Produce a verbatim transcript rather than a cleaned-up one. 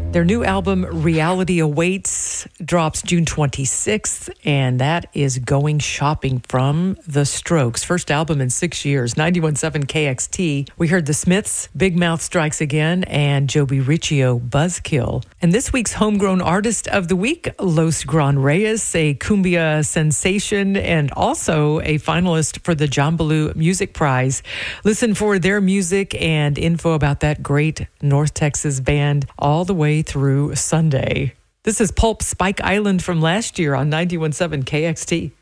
Their new album, Reality Awaits, drops June twenty-sixth, and that is Going Shopping from The Strokes. First album in six years, ninety-one point seven K X T. We heard The Smiths, Big Mouth Strikes Again, and Joby Riccio, Buzzkill. And this week's Homegrown Artist of the Week, Los Gran Reyes, a cumbia sensation, and also a finalist for the John Ballou Music Prize. Listen for their music and info about that great North Texas band all the way through Sunday. This is Pulp Spike Island from last year on ninety-one point seven K X T.